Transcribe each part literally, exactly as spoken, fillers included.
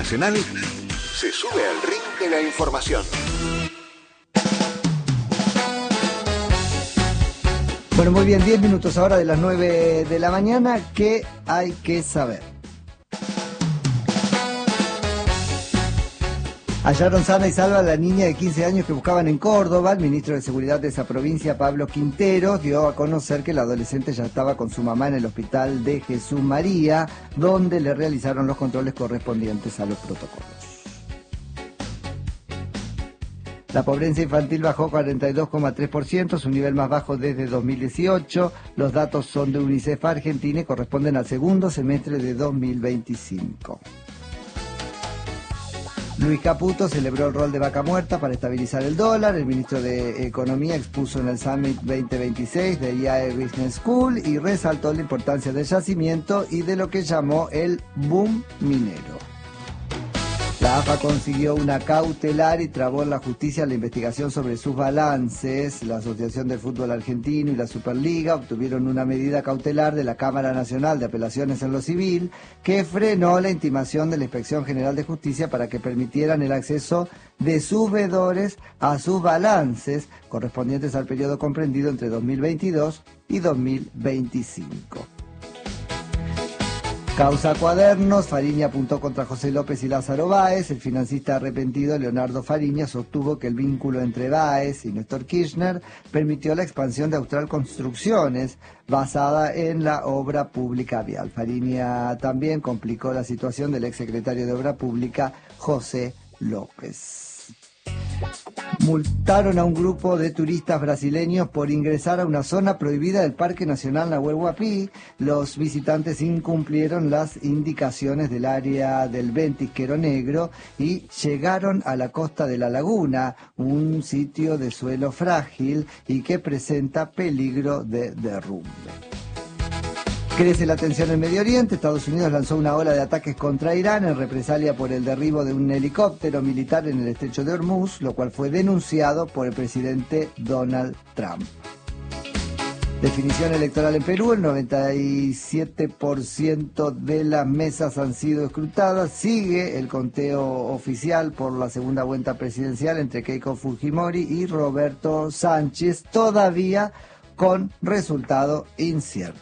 Nacional se sube al ring de la información. Bueno, muy bien, diez minutos ahora de las nueve de la mañana. ¿Qué hay que saber? Hallaron sana y salva a la niña de quince años que buscaban en Córdoba. El ministro de Seguridad de esa provincia, Pablo Quintero, dio a conocer que la adolescente ya estaba con su mamá en el hospital de Jesús María, donde le realizaron los controles correspondientes a los protocolos. La pobreza infantil bajó cuarenta y dos coma tres por ciento, su nivel más bajo desde dos mil dieciocho. Los datos son de UNICEF Argentina y corresponden al segundo semestre de dos mil veinticinco. Luis Caputo celebró el rol de vaca muerta para estabilizar el dólar. El ministro de Economía expuso en el Summit veinte veintiséis de I A E Business School y resaltó la importancia del yacimiento y de lo que llamó el boom minero. La A F A consiguió una cautelar y trabó en la justicia la investigación sobre sus balances. La Asociación del Fútbol Argentino y la Superliga obtuvieron una medida cautelar de la Cámara Nacional de Apelaciones en lo Civil que frenó la intimación de la Inspección General de Justicia para que permitieran el acceso de sus veedores a sus balances correspondientes al periodo comprendido entre dos mil veintidós y dos mil veinticinco. Causa Cuadernos, Fariña apuntó contra José López y Lázaro Báez. El financista arrepentido Leonardo Fariña sostuvo que el vínculo entre Báez y Néstor Kirchner permitió la expansión de Austral Construcciones basada en la obra pública vial. Fariña también complicó la situación del exsecretario de Obra Pública José López. Multaron a un grupo de turistas brasileños por ingresar a una zona prohibida del Parque Nacional Nahuel Huapi. Los visitantes incumplieron las indicaciones del área del Ventisquero Negro y llegaron a la costa de la laguna, un sitio de suelo frágil y que presenta peligro de derrumbe. Crece la tensión en Medio Oriente. Estados Unidos lanzó una ola de ataques contra Irán en represalia por el derribo de un helicóptero militar en el estrecho de Hormuz, lo cual fue denunciado por el presidente Donald Trump. Definición electoral en Perú, el noventa y siete por ciento de las mesas han sido escrutadas. Sigue el conteo oficial por la segunda vuelta presidencial entre Keiko Fujimori y Roberto Sánchez, todavía con resultado incierto.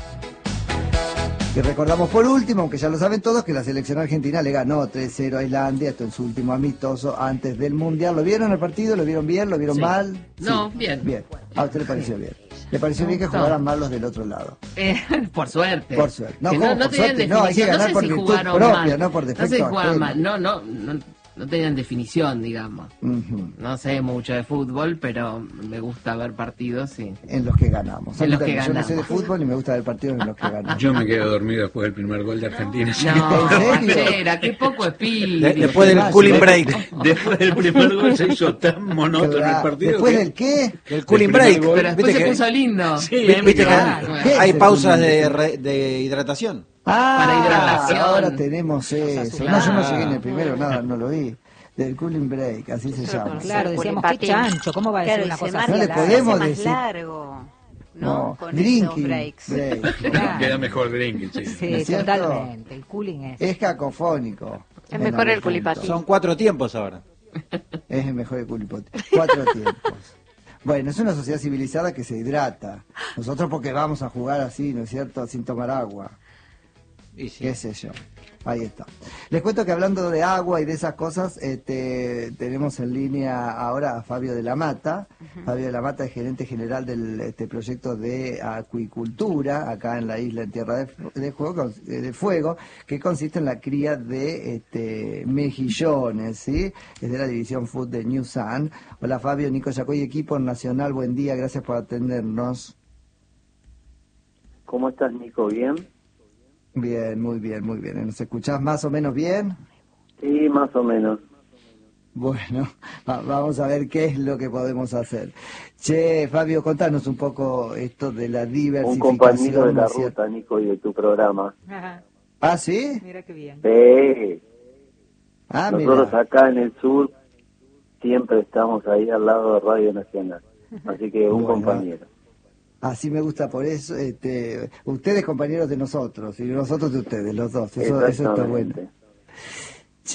Y recordamos por último, aunque ya lo saben todos, que la selección argentina le ganó tres cero a Islandia, esto en su último amistoso antes del Mundial. ¿Lo vieron el partido? ¿Lo vieron bien? ¿Lo vieron sí. mal? No, sí. bien. Bien. ¿A usted le pareció bien? ¿Le pareció no, bien que jugaran mal los del otro lado? Eh, por suerte. Por suerte. No, que ¿cómo no, no por suerte? No, hay que ganar no sé por si virtud propia, mal. No por defecto. No sé si jugaron mal. No, no, no. No tenían definición, digamos. Uh-huh. No sé mucho de fútbol, pero me gusta ver partidos y... en los que ganamos. En los que yo ganamos. no sé de fútbol y me gusta ver partidos en los que ganamos. Yo me quedo dormido después del primer gol de Argentina. No, Pantera, qué poco espíritu. De, después del cooling break. Después del primer gol se hizo tan monótono el partido. ¿Después que... del qué? Del cooling break. Pero después se que... puso lindo. Sí, viste que hay pausas de, re, de hidratación. Ah, para hidratación. Ahora tenemos eso. No, yo no llegué en el primero, nada, no lo vi. Del cooling break, así se llama. Claro, decíamos qué chancho, ¿cómo va a decir una cosa así? No le podemos más decir. largo, ¿no? No, Con drinking breaks. break. Claro. Queda mejor drinking, sí. Sí, totalmente. El cooling es. Es cacofónico. Es mejor el culipatín. Son cuatro tiempos ahora. Es el mejor el culipatín. Cuatro tiempos. Bueno, es una sociedad civilizada que se hidrata. Nosotros porque vamos a jugar así, ¿no es cierto? Sin tomar agua. Y sí. Qué sé yo. Ahí está. Les cuento que hablando de agua y de esas cosas, este, tenemos en línea ahora a Fabio de la Mata. Uh-huh. Fabio de la Mata es gerente general del este proyecto de acuicultura acá en la isla en Tierra de, de, Fuego, de Fuego, que consiste en la cría de este, mejillones, ¿sí? Es de la división Food de New Sun. Hola Fabio, Nico Yacoy, equipo nacional, buen día, gracias por atendernos. ¿Cómo estás, Nico? ¿Bien? Bien, muy bien, muy bien. ¿Nos escuchás más o menos bien? Sí, más o menos. Bueno, va, vamos a ver qué es lo que podemos hacer. Che, Fabio, contanos un poco esto de la diversificación. Un compañero de la ruta, Nico, y de tu programa. Ajá. ¿Ah, sí? Mira qué bien. Sí. Ah, Nosotros mira. acá en el sur siempre estamos ahí al lado de Radio Nacional. Así que un bueno, compañero. Así me gusta, por eso, este, ustedes compañeros de nosotros y nosotros de ustedes, los dos, eso, eso está bueno.